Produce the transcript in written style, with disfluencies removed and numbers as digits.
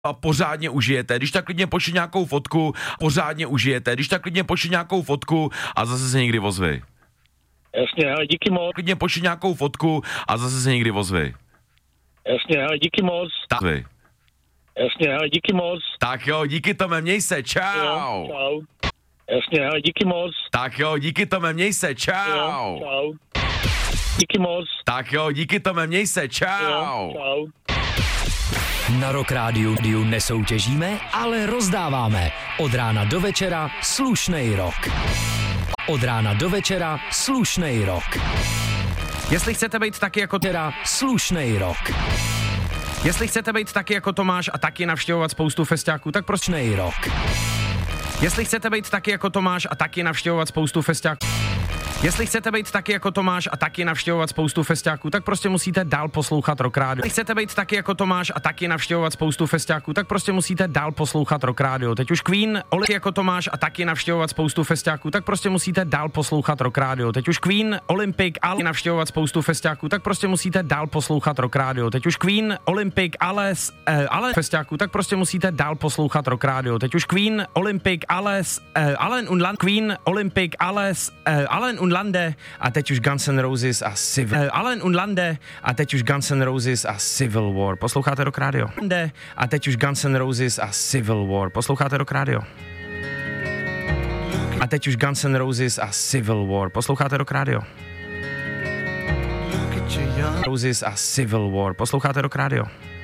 a pořádně užijete, když tak klidně pošli nějakou fotku, pořádně užijete, když tak klidně pošli nějakou fotku a zase se někdy ozvi. Jasně, ale díky moc. Klidně pošli nějakou fotku a zase se někdy ozvi. Jasně, ale díky moc. Tak, Jasně, ale díky moc. tak jo, díky Tome, měj se, čau. Jo, čau. Jasně, ale díky moc. Tak jo, díky Tome, měj se, čau. Jo, čau. Díky moc. Tak jo, díky Tome, měj se, čau. Jo, čau. Na Rock Rádiu nesoutěžíme, ale rozdáváme. Od rána do večera slušnej rock. Od rána do večera slušnej rock. Jestli chcete být taky jako teda slušnej rock. Jestli chcete být taky jako Tomáš a taky navštěvovat spoustu festiáků, tak prostě rock. Jestli chcete být taky jako Tomáš a taky navštěvovat spoustu festiáků. Jestli chcete být taky jako Tomáš a taky navštěvovat spoustu festiáků, tak prostě musíte dál poslouchat Rock Radio. Jestli chcete být taky jako Tomáš a taky navštěvovat spoustu festiáků, tak prostě musíte dál poslouchat Rock Radio. Teď už Queen, jako Tomáš a taky navštěvovat spoustu festiáků, tak prostě musíte dál poslouchat Rock Radio. Teď už Queen, Olympic, ale navštěvovat spoustu festiáků, tak prostě musíte dál poslouchat Rock Radio. Teď už Queen, Olympic, ale festiáků, tak prostě musíte dál poslouchat Rock Radio. Teď už Queen, Olympic, Allen und Land, Queen, Olympic, Allen und Lande a teď už Guns N' Roses a Civil Allen und Lande a teď už Guns N' Roses a Civil War. Posloucháte Rock Radio. A teď už Guns N' Roses a Civil War. Posloucháte Rock Radio. A teď už Guns N' Roses a Civil War. Posloucháte Rock Radio. Roses a Civil War. Posloucháte Rock Radio.